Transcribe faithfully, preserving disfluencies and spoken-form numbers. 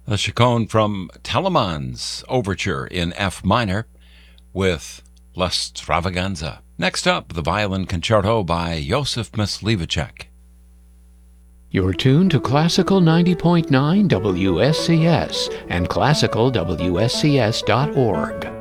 The Chaconne from Telemann's Overture in F minor with L'Extravaganza. Next up, the Violin Concerto by Josef Myslivacek. You're tuned to Classical ninety point nine W S C S and classical W S C S dot org.